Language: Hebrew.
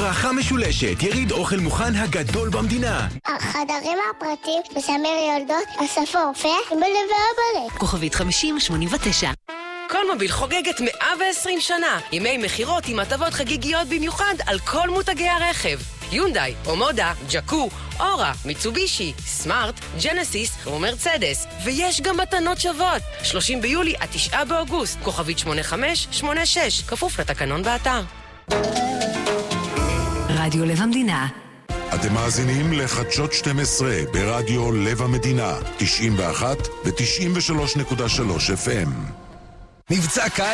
ברכה משולשת, יריד אוכל מוכן הגדול במדינה. החדרים הפרטיים בסמיר יולדות, אסף הרופא, אמא ואבא. כוכבית 5089. כל מוביל חוגגת 120 שנה. ימי מחירות עם הטבות חגיגיות במיוחד על כל מותגי הרכב. יונדאי, אומודה, ג'קו, אורה, מיצובישי, סמארט, ג'נסיס ומרצדס. ויש גם מתנות שוות. 30 ביולי עד 9 באוגוסט. כוכבית 8586. כפוף לתקנון באתר. רדיו לב המדינה. אתם מאזינים לחדשות 12 ברדיו לב המדינה, 91 ו-93.3 FM. מבצע קיץ